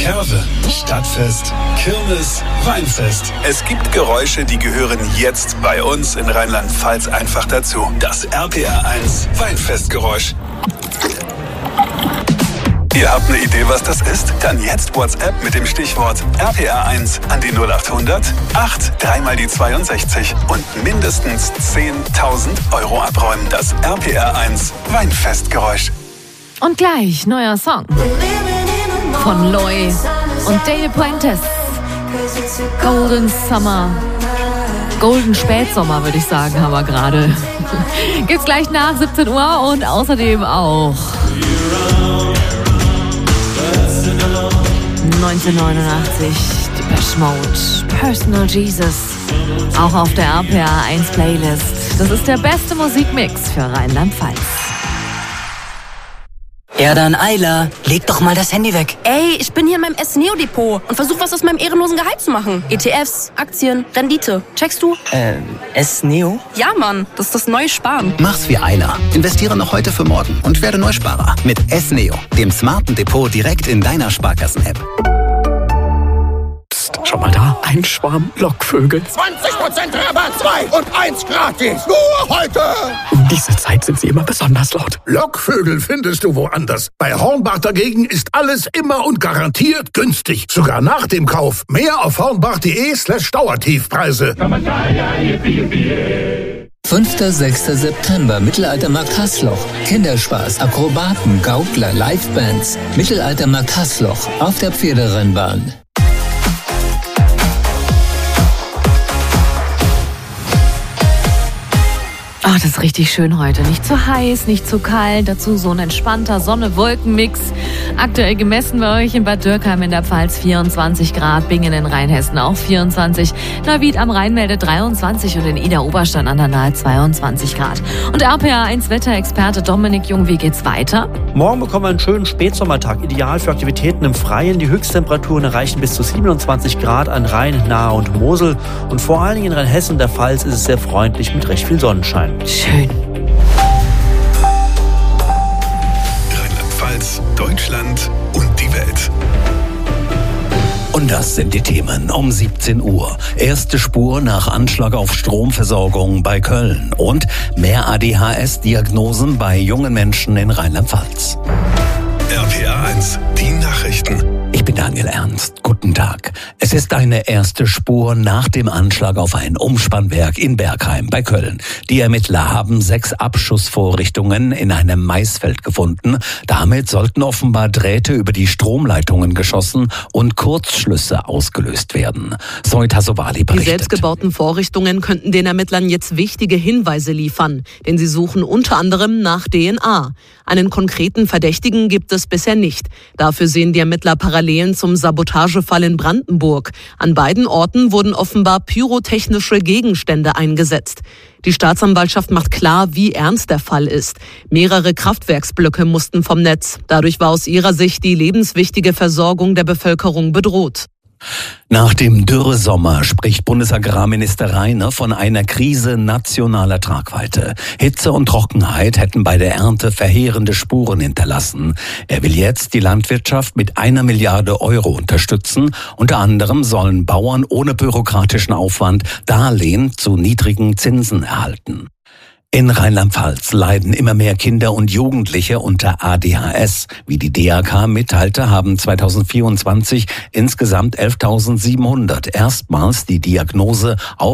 Curve, Stadtfest, Kirmes, Weinfest. Es gibt Geräusche, die gehören jetzt bei uns in Rheinland-Pfalz einfach dazu. Das RPR1 Weinfestgeräusch. Ihr habt eine Idee, was das ist? Dann jetzt WhatsApp mit dem Stichwort RPR1 an die 0800 8 3 mal die 62 und mindestens 10.000 € abräumen. Das RPR1 Weinfestgeräusch. Und gleich neuer Song von Loy und Dale Puentes. Golden Summer. Golden Spätsommer, würde ich sagen, haben wir gerade. Gibt's gleich nach 17 Uhr und außerdem auch 1989 Depeche Mode, Personal Jesus. Auch auf der RPR1 Playlist. Das ist der beste Musikmix für Rheinland-Pfalz. Ja dann, Ayla, leg doch mal das Handy weg. Ey, ich bin hier in meinem S-Neo-Depot und versuche was aus meinem ehrenlosen Gehalt zu machen. ETFs, Aktien, Rendite. Checkst du? S-Neo? Ja, Mann, das ist das neue Sparen. Mach's wie Ayla. Investiere noch heute für morgen und werde Neusparer. Mit S-Neo, dem smarten Depot direkt in deiner Sparkassen-App. Schau mal da, ein Schwarm Lockvögel. 20% Rabatt, 2 und 1 gratis. Nur heute. Um diese Zeit sind sie immer besonders laut. Lockvögel findest du woanders. Bei Hornbach dagegen ist alles immer und garantiert günstig. Sogar nach dem Kauf. Mehr auf hornbach.de/Dauertiefpreise. 5. 6. September, Mittelaltermarkt Haßloch. Kinderspaß, Akrobaten, Gaukler, Livebands. Mittelaltermarkt Haßloch auf der Pferderennbahn. Ach, das ist richtig schön heute. Nicht zu heiß, nicht zu kalt. Dazu so ein entspannter Sonne-Wolken-Mix. Aktuell gemessen bei euch in Bad Dürkheim in der Pfalz 24 Grad, Bingen in Rheinhessen auch 24, Neuwied am Rhein meldet 23 und in Idar-Oberstein an der Nahe 22 Grad. Und RPR1 Wetterexperte Dominik Jung, wie geht's weiter? Morgen bekommen wir einen schönen Spätsommertag, ideal für Aktivitäten im Freien. Die Höchsttemperaturen erreichen bis zu 27 Grad an Rhein, Nahe und Mosel. Und vor allen Dingen in Rheinhessen und der Pfalz ist es sehr freundlich mit recht viel Sonnenschein. Schön. Rheinland-Pfalz, Deutschland und die Welt. Und das sind die Themen um 17 Uhr. Erste Spur nach Anschlag auf Stromversorgung bei Köln und mehr ADHS-Diagnosen bei jungen Menschen in Rheinland-Pfalz. RPR1, die Nachrichten. Ich bin Daniel Ernst. Guten Tag. Es ist eine erste Spur nach dem Anschlag auf ein Umspannwerk in Bergheim bei Köln. Die Ermittler haben 6 Abschussvorrichtungen in einem Maisfeld gefunden. Damit sollten offenbar Drähte über die Stromleitungen geschossen und Kurzschlüsse ausgelöst werden. Zoe Tassovali berichtet. Die selbstgebauten Vorrichtungen könnten den Ermittlern jetzt wichtige Hinweise liefern, denn sie suchen unter anderem nach DNA. Einen konkreten Verdächtigen gibt es bisher nicht. Dafür sehen die Ermittler Parallelen zum Sabotagefall in Brandenburg. An beiden Orten wurden offenbar pyrotechnische Gegenstände eingesetzt. Die Staatsanwaltschaft macht klar, wie ernst der Fall ist. Mehrere Kraftwerksblöcke mussten vom Netz. Dadurch war aus ihrer Sicht die lebenswichtige Versorgung der Bevölkerung bedroht. Nach dem Dürresommer spricht Bundesagrarminister Reiner von einer Krise nationaler Tragweite. Hitze und Trockenheit hätten bei der Ernte verheerende Spuren hinterlassen. Er will jetzt die Landwirtschaft mit 1 Milliarde Euro unterstützen. Unter anderem sollen Bauern ohne bürokratischen Aufwand Darlehen zu niedrigen Zinsen erhalten. In Rheinland-Pfalz leiden immer mehr Kinder und Jugendliche unter ADHS. Wie die DAK mitteilte, haben 2024 insgesamt 11.700 erstmals die Diagnose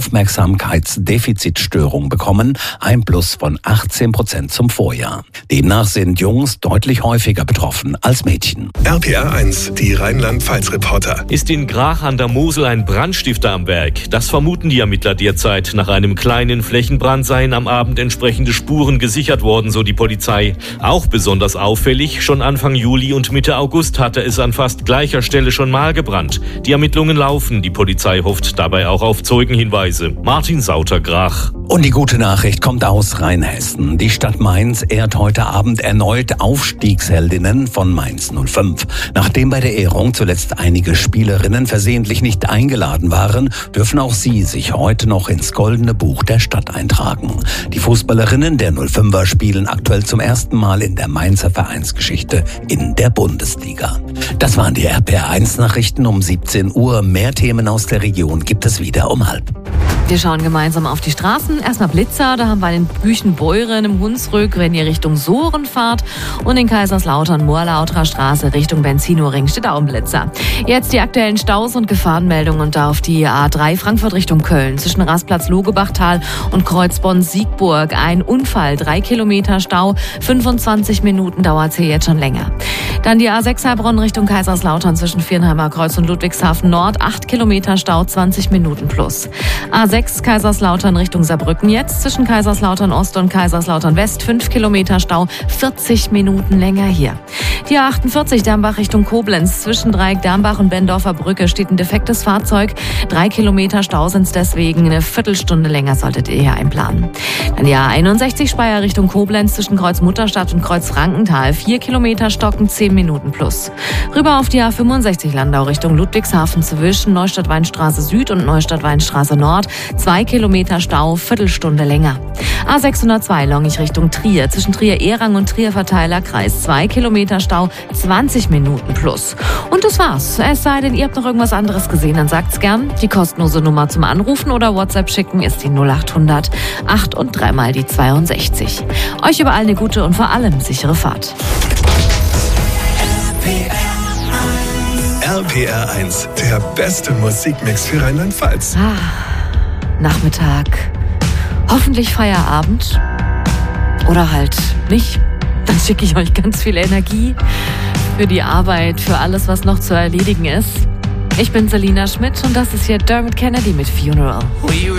Aufmerksamkeitsdefizitstörung bekommen, ein Plus von 18% zum Vorjahr. Demnach sind Jungs deutlich häufiger betroffen als Mädchen. RPR1, die Rheinland-Pfalz-Reporter. Ist in Grach an der Mosel ein Brandstifter am Werk? Das vermuten die Ermittler derzeit. Nach einem kleinen Flächenbrand seien am Abend entsprechende Spuren gesichert worden, so die Polizei. Auch besonders auffällig, schon Anfang Juli und Mitte August hatte es an fast gleicher Stelle schon mal gebrannt. Die Ermittlungen laufen, die Polizei hofft dabei auch auf Zeugenhinweise. Martin Sauter, Grach. Und die gute Nachricht kommt aus Rheinhessen. Die Stadt Mainz ehrt heute Abend erneut Aufstiegsheldinnen von Mainz 05. Nachdem bei der Ehrung zuletzt einige Spielerinnen versehentlich nicht eingeladen waren, dürfen auch sie sich heute noch ins Goldene Buch der Stadt eintragen. Die Fußballerinnen der 05er spielen aktuell zum ersten Mal in der Mainzer Vereinsgeschichte in der Bundesliga. Das waren die RPR1-Nachrichten um 17 Uhr. Mehr Themen aus der Region gibt es wieder um 12:30. Wir schauen gemeinsam auf die Straßen. Erstmal Blitzer, da haben wir den Büchenbeuren im Hunsrück, wenn ihr Richtung Sohren fahrt. Und in Kaiserslautern, Moorlauterer Straße Richtung Benzinoring steht auch ein Blitzer. Jetzt die aktuellen Staus und Gefahrenmeldungen und da auf die A3 Frankfurt Richtung Köln. Zwischen Rastplatz Logebachtal und Kreuzbonn-Siegburg. Ein Unfall, 3 Kilometer Stau, 25 Minuten dauert es hier jetzt schon länger. Dann die A6 Heilbronn Richtung Kaiserslautern zwischen Viernheimer Kreuz und Ludwigshafen Nord. 8 Kilometer Stau, 20 Minuten plus. A6 Kaiserslautern Richtung Saarbrücken jetzt zwischen Kaiserslautern Ost und Kaiserslautern West 5 Kilometer Stau, 40 Minuten länger hier. Die A48 Dambach Richtung Koblenz zwischen Dreieck Dambach und Bendorfer Brücke steht ein defektes Fahrzeug. 3 Kilometer Stau sind es deswegen, eine Viertelstunde länger solltet ihr hier einplanen. Dann die A61 Speyer Richtung Koblenz zwischen Kreuz Mutterstadt und Kreuz Frankenthal 4 Kilometer stocken, 10 Minuten plus. Rüber auf die A65 Landau Richtung Ludwigshafen zwischen Neustadt-Weinstraße Süd und Neustadt-Weinstraße Nord 2 Kilometer Stau, Viertelstunde länger. A602 Longich Richtung Trier zwischen Trier-Ehrang und Trier-Verteilerkreis 2 Kilometer Stau, 20 Minuten plus. Und das war's. Es sei denn, ihr habt noch irgendwas anderes gesehen, dann sagt's gern. Die kostenlose Nummer zum Anrufen oder WhatsApp schicken ist die 0800 8 und 3 mal die 62. Euch überall eine gute und vor allem sichere Fahrt. RPR1, der beste Musikmix für Rheinland-Pfalz. Nachmittag. Hoffentlich Feierabend. Oder halt nicht. Dann schicke ich euch ganz viel Energie für die Arbeit, für alles, was noch zu erledigen ist. Ich bin Selina Schmidt und das ist hier Dermot Kennedy mit Funeral.